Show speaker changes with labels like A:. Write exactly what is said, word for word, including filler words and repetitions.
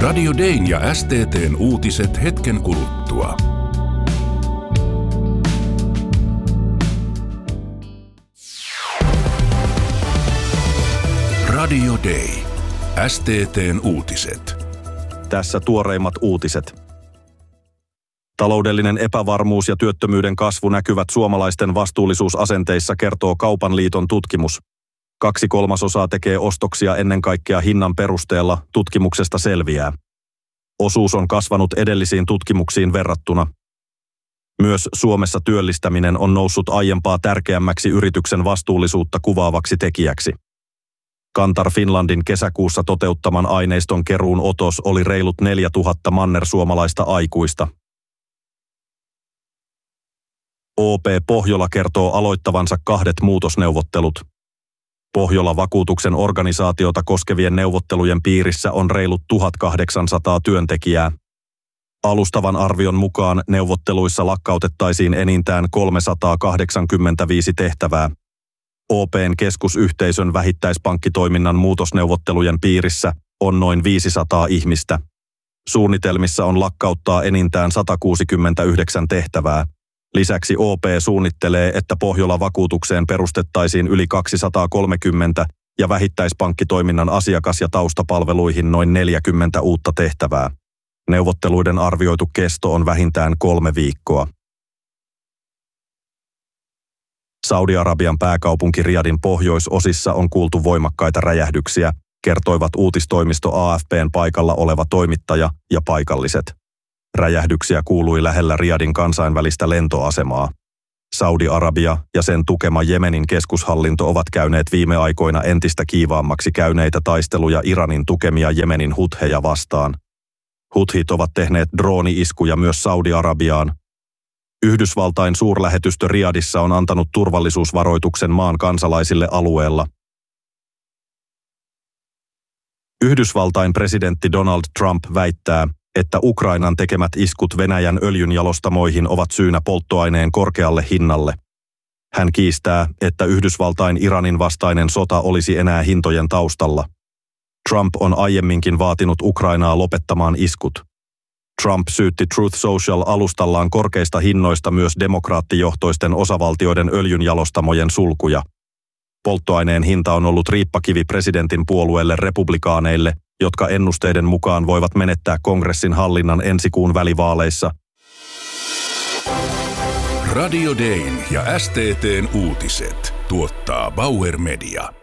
A: Radio Dayn ja S T T:n uutiset hetken kuluttua. Radio Day. S T T:n uutiset.
B: Tässä tuoreimmat uutiset. Taloudellinen epävarmuus ja työttömyyden kasvu näkyvät suomalaisten vastuullisuusasenteissa, kertoo Kaupan liiton tutkimus. Kaksi kolmasosaa tekee ostoksia ennen kaikkea hinnan perusteella, tutkimuksesta selviää. Osuus on kasvanut edellisiin tutkimuksiin verrattuna. Myös Suomessa työllistäminen on noussut aiempaa tärkeämmäksi yrityksen vastuullisuutta kuvaavaksi tekijäksi. Kantar Finlandin kesäkuussa toteuttaman aineiston keruun otos oli reilut neljätuhatta mannersuomalaista aikuista. O P Pohjola kertoo aloittavansa kahdet muutosneuvottelut. Pohjola-vakuutuksen organisaatiota koskevien neuvottelujen piirissä on reilut tuhatkahdeksansataa työntekijää. Alustavan arvion mukaan neuvotteluissa lakkautettaisiin enintään kolmesataakahdeksankymmentäviisi tehtävää. O P:n keskusyhteisön vähittäispankkitoiminnan muutosneuvottelujen piirissä on noin viisisataa ihmistä. Suunnitelmissa on lakkauttaa enintään sata kuusikymmentäyhdeksän tehtävää. Lisäksi O P suunnittelee, että Pohjola-vakuutukseen perustettaisiin yli kaksisataakolmekymmentä ja vähittäispankkitoiminnan asiakas- ja taustapalveluihin noin neljäkymmentä uutta tehtävää. Neuvotteluiden arvioitu kesto on vähintään kolme viikkoa. Saudi-Arabian pääkaupunki Riyadin pohjoisosissa on kuultu voimakkaita räjähdyksiä, kertoivat uutistoimisto A F P:n paikalla oleva toimittaja ja paikalliset. Räjähdyksiä kuului lähellä Riyadin kansainvälistä lentoasemaa. Saudi-Arabia ja sen tukema Jemenin keskushallinto ovat käyneet viime aikoina entistä kiivaammaksi käyneitä taisteluja Iranin tukemia Jemenin hutheja vastaan. Huthit ovat tehneet drooni-iskuja myös Saudi-Arabiaan. Yhdysvaltain suurlähetystö Riyadissa on antanut turvallisuusvaroituksen maan kansalaisille alueella. Yhdysvaltain presidentti Donald Trump väittää, että Ukrainan tekemät iskut Venäjän öljynjalostamoihin ovat syynä polttoaineen korkealle hinnalle. Hän kiistää, että Yhdysvaltain Iranin vastainen sota olisi enää hintojen taustalla. Trump on aiemminkin vaatinut Ukrainaa lopettamaan iskut. Trump syytti Truth Social-alustallaan korkeista hinnoista myös demokraattijohtoisten osavaltioiden öljynjalostamojen sulkuja. Polttoaineen hinta on ollut riippakivi presidentin puolueelle republikaaneille, jotka ennusteiden mukaan voivat menettää kongressin hallinnan ensi kuun välivaaleissa.
A: Radio Dayn ja S T T:n uutiset tuottaa Bauer Media.